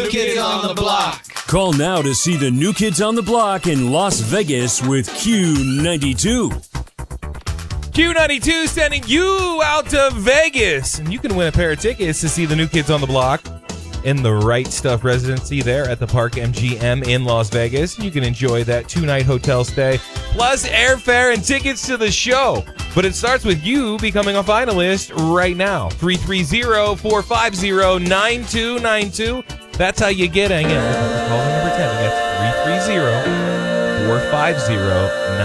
New Kids on the Block. Call now to see the New Kids on the Block in Las Vegas with Q92. Q92 sending you out to Vegas. And you can win a pair of tickets to see the New Kids on the Block in the Right Stuff residency there at the Park MGM in Las Vegas. You can enjoy that 2-night hotel stay, plus airfare and tickets to the show. But it starts with you becoming a finalist right now. 330-450-9292. That's how you get in. Again, call number 10. That's 330-450-9292.